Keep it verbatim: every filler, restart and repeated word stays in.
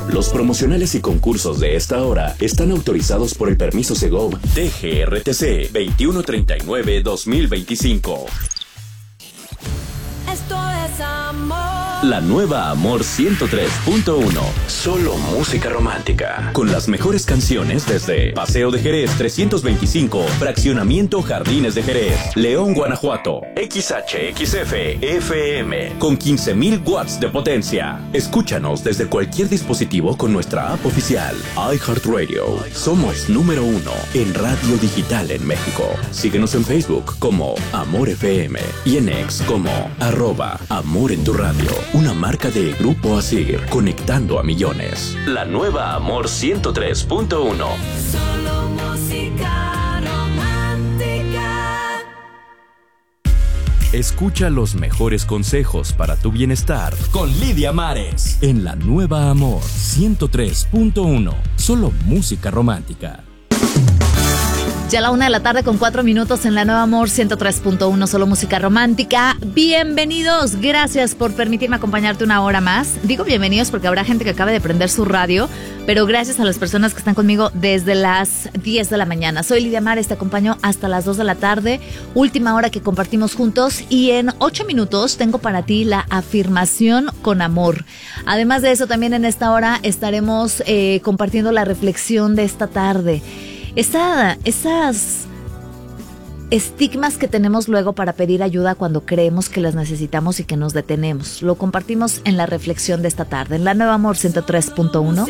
Los promocionales y concursos de esta hora están autorizados por el permiso Segov D G R T C veintiuno treinta y nueve dos mil veinticinco. Esto es amor. La nueva Amor ciento tres punto uno. Solo música romántica. Con las mejores canciones desde Paseo de Jerez trescientos veinticinco, Fraccionamiento Jardines de Jerez, León, Guanajuato. X H X F F M con quince mil watts de potencia. Escúchanos desde cualquier dispositivo con nuestra app oficial. iHeartRadio. Somos número uno en radio digital en México. Síguenos en Facebook como Amor F M y en X como arroba Amor en tu Radio. Una marca de Grupo Asir, conectando a millones. La nueva Amor ciento tres punto uno. Solo música romántica. Escucha los mejores consejos para tu bienestar con Lidia Mares en la nueva Amor ciento tres punto uno. Solo música romántica. Ya a la una de la tarde con cuatro minutos en la nueva Amor ciento tres punto uno, solo música romántica. Bienvenidos, gracias por permitirme acompañarte una hora más. Digo bienvenidos porque habrá gente que acaba de prender su radio, pero gracias a las personas que están conmigo desde las diez de la mañana. Soy Lidia Mares, te acompaño hasta las dos de la tarde, última hora que compartimos juntos, y en ocho minutos tengo para ti la afirmación con amor. Además de eso, también en esta hora estaremos eh, compartiendo la reflexión de esta tarde. Esa, esas estigmas que tenemos luego para pedir ayuda cuando creemos que las necesitamos y que nos detenemos. Lo compartimos en la reflexión de esta tarde, en la nueva Amor ciento tres punto uno.